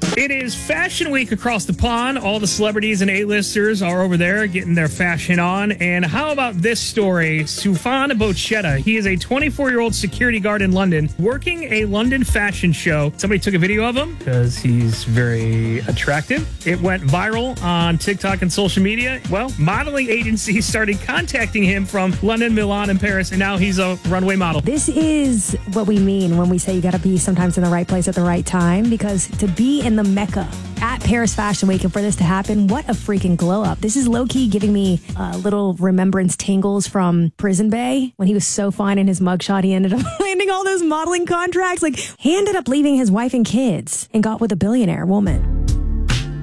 It is Fashion Week across the pond. All the celebrities and A-listers are over there getting their fashion on. And how about this story? Sufan Bochetta. He is a 24-year-old security guard in London working a London fashion show. Somebody took a video of him because he's very attractive. It went viral on TikTok and social media. Well, modeling agencies started contacting him from London, Milan, and Paris, and now he's a runway model. This is what we mean when we say you got to be sometimes in the right place at the right time, because to be in the Mecca at Paris Fashion Week and for this to happen, what a freaking glow up. This is low-key giving me little remembrance tingles from Prison Bay when he was so fine in his mugshot. He ended up landing all those modeling contracts. Like, he ended up leaving his wife and kids and got with a billionaire woman.